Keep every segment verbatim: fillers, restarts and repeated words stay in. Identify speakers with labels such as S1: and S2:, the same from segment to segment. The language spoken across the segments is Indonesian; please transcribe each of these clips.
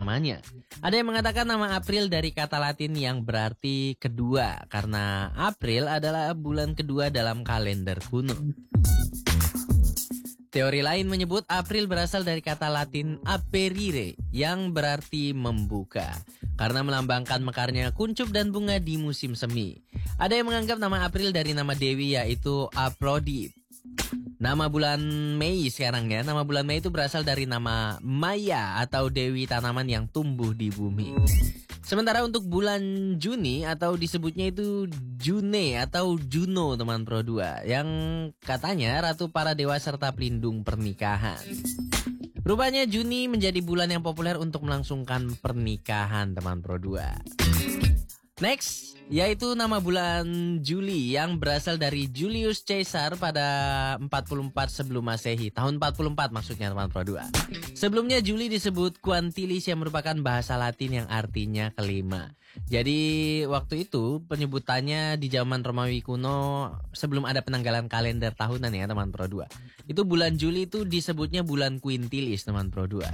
S1: namanya. Ada yang mengatakan nama April dari kata Latin yang berarti kedua, karena April adalah bulan kedua dalam kalender kuno. Teori lain menyebut April berasal dari kata Latin aperire yang berarti membuka, karena melambangkan mekarnya kuncup dan bunga di musim semi. Ada yang menganggap nama April dari nama Dewi, yaitu Aphrodite. Nama bulan Mei sekarang ya, nama bulan Mei itu berasal dari nama Maya atau Dewi tanaman yang tumbuh di bumi. Sementara untuk bulan Juni atau disebutnya itu June atau Juno teman Pro dua, yang katanya ratu para dewa serta pelindung pernikahan. Rupanya Juni menjadi bulan yang populer untuk melangsungkan pernikahan teman Pro dua. Next, yaitu nama bulan Juli yang berasal dari Julius Caesar pada empat puluh empat sebelum Masehi. Tahun empat puluh empat maksudnya teman Pro dua. Sebelumnya Juli disebut Quintilis yang merupakan bahasa Latin yang artinya kelima. Jadi waktu itu penyebutannya di zaman Romawi kuno sebelum ada penanggalan kalender tahunan ya teman Pro dua. Itu bulan Juli itu disebutnya bulan Quintilis teman Pro dua.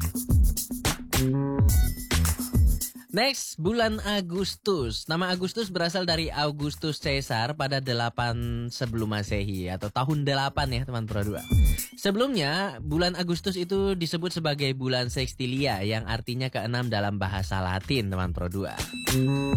S1: Next, bulan Agustus. Nama Agustus berasal dari Augustus Caesar pada delapan sebelum Masehi atau tahun delapan ya teman Pro dua. Sebelumnya, bulan Agustus itu disebut sebagai bulan Sextilia yang artinya keenam dalam bahasa Latin teman Pro dua.